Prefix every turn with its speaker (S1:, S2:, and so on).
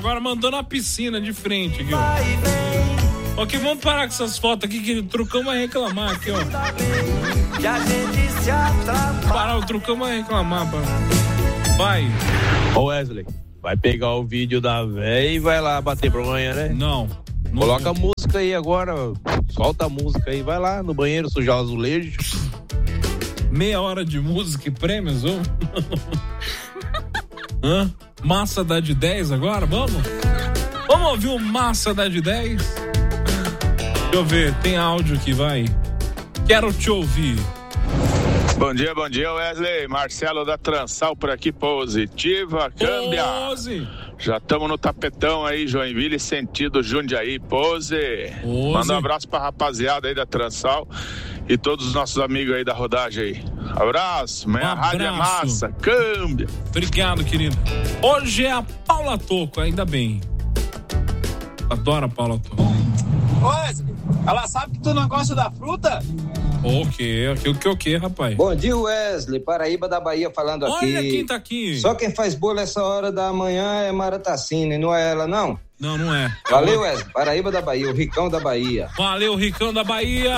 S1: agora mandou na piscina de frente aqui, ó. Ok, vamos parar com essas fotos aqui que o Trucão vai reclamar aqui, ó. Parar, o Trucão vai reclamar, pá. Vai.
S2: Ô Wesley, vai pegar o vídeo da véia e vai lá bater pra amanhã, né?
S1: Não.
S2: Coloca a música aí agora, solta a música aí, vai lá no banheiro sujar o azulejo.
S1: Meia hora de música e prêmios, ou? Hã? Massa dá de 10 agora? Vamos? Vamos ouvir o Massa dá de 10? Deixa eu ver, tem áudio aqui, vai. Quero te ouvir.
S3: Bom dia, Wesley. Marcelo da Transal por aqui, positiva, câmbia.
S1: Pose.
S3: Já estamos no tapetão aí, Joinville, sentido Jundiaí, pose. Manda um abraço pra rapaziada aí da Transal e todos os nossos amigos aí da rodagem aí. Abraço, minha rádio é massa, câmbia.
S1: Obrigado, querido. Hoje é a Paula Toco, ainda bem. Adoro a Paula Toco.
S4: Wesley, ela sabe que tu não gosta da fruta?
S1: O quê, rapaz?
S5: Bom dia, Wesley, Paraíba da Bahia falando aqui.
S1: Olha quem tá aqui.
S5: Só quem faz bolo essa hora da manhã é Maratacine, não é ela, não?
S1: Não é.
S5: Valeu, Wesley, Paraíba da Bahia, o Ricão da Bahia.
S1: Valeu, Ricão da Bahia.